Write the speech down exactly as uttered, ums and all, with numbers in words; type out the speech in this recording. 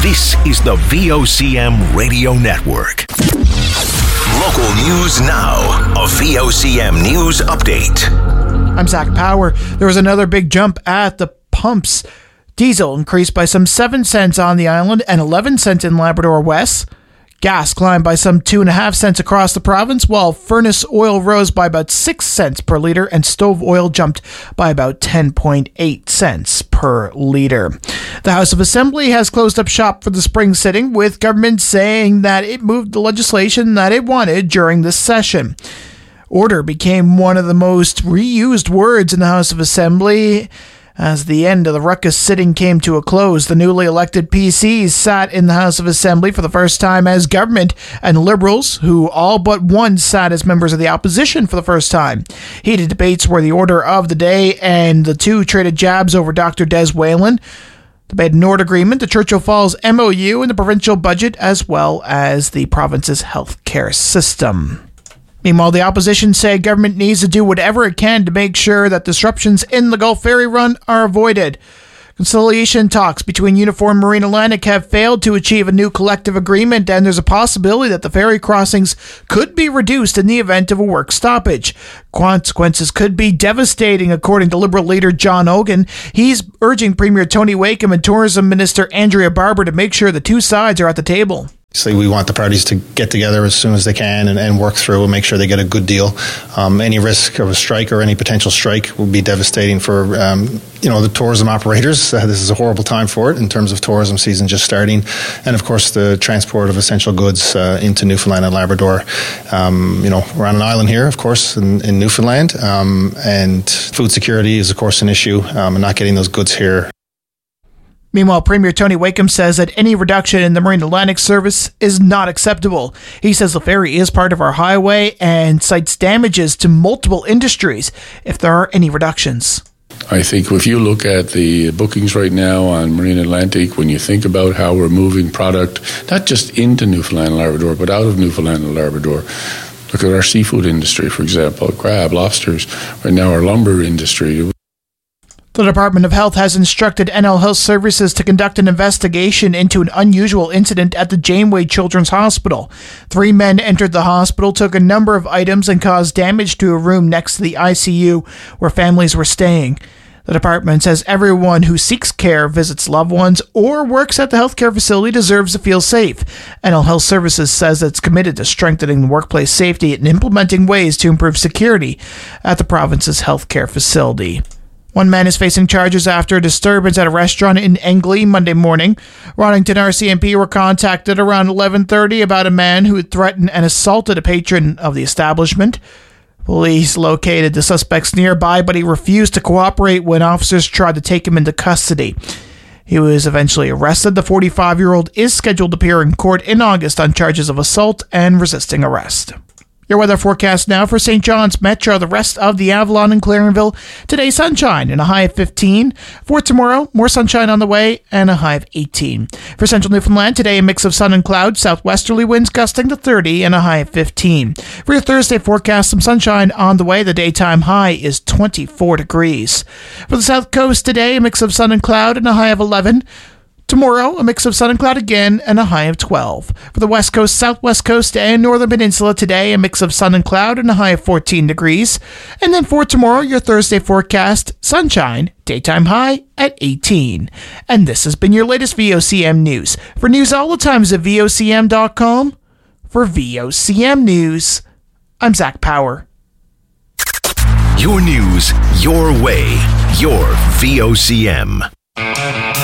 This is the V O C M Radio Network. Local news now. A V O C M News Update. I'm Zach Power. There was another big jump at the pumps. Diesel increased by some seven cents on the island and eleven cents in Labrador West. Gas climbed by some two and a half cents across the province, while furnace oil rose by about six cents per litre and stove oil jumped by about ten point eight cents per litre. The House of Assembly has closed up shop for the spring sitting, with government saying that it moved the legislation that it wanted during this session. Order became one of the most reused words in the House of Assembly. As the end of the ruckus sitting came to a close, the newly elected P Cs sat in the House of Assembly for the first time as government, and Liberals, who all but one sat as members of the opposition for the first time. Heated debates were the order of the day, and the two traded jabs over Doctor Des Whalen, the Baden-Nord Agreement, the Churchill Falls M O U, and the provincial budget, as well as the province's healthcare system. Meanwhile, the opposition say government needs to do whatever it can to make sure that disruptions in the Gulf Ferry run are avoided. Conciliation talks between Unifor Marine Atlantic have failed to achieve a new collective agreement, and there's a possibility that the ferry crossings could be reduced in the event of a work stoppage. Consequences could be devastating, according to Liberal leader John Ogan. He's urging Premier Tony Wakeham and Tourism Minister Andrea Barber to make sure the two sides are at the table. Obviously, we want the parties to get together as soon as they can and, and work through and make sure they get a good deal. Um, any risk of a strike or any potential strike will be devastating for um, you know the tourism operators. Uh, this is a horrible time for it in terms of tourism season just starting, and of course the transport of essential goods uh, into Newfoundland and Labrador. Um, you know, we're on an island here, of course, in, in Newfoundland, um, and food security is of course an issue, um, and not getting those goods here. Meanwhile, Premier Tony Wakeham says that any reduction in the Marine Atlantic service is not acceptable. He says the ferry is part of our highway and cites damages to multiple industries if there are any reductions. I think if you look at the bookings right now on Marine Atlantic, when you think about how we're moving product, not just into Newfoundland and Labrador, but out of Newfoundland and Labrador. Look at our seafood industry, for example, crab, lobsters, right now our lumber industry. The Department of Health has instructed N L Health Services to conduct an investigation into an unusual incident at the Janeway Children's Hospital. Three men entered the hospital, took a number of items, and caused damage to a room next to the I C U where families were staying. The department says everyone who seeks care, visits loved ones, or works at the healthcare facility deserves to feel safe. N L Health Services says it's committed to strengthening workplace safety and implementing ways to improve security at the province's healthcare facility. One man is facing charges after a disturbance at a restaurant in Engley Monday morning. Ronington R C M P were contacted around eleven thirty about a man who threatened and assaulted a patron of the establishment. Police located the suspects nearby, but he refused to cooperate when officers tried to take him into custody. He was eventually arrested. The forty-five-year-old is scheduled to appear in court in August on charges of assault and resisting arrest. Your weather forecast now for Saint John's Metro, the rest of the Avalon and Clarenville. Today, sunshine and a high of fifteen. For tomorrow, more sunshine on the way and a high of eighteen. For Central Newfoundland, today a mix of sun and clouds, southwesterly winds gusting to thirty and a high of fifteen. For your Thursday forecast, some sunshine on the way. The daytime high is twenty-four degrees. For the South Coast today, a mix of sun and cloud and a high of eleven. Tomorrow, a mix of sun and cloud again and a high of twelve. For the West Coast, Southwest Coast, and Northern Peninsula today, a mix of sun and cloud and a high of fourteen degrees. And then for tomorrow, your Thursday forecast, sunshine, daytime high at eighteen. And this has been your latest V O C M News. For news all the time, visit V O C M dot com. For V O C M News, I'm Zach Power. Your news, your way, your V O C M.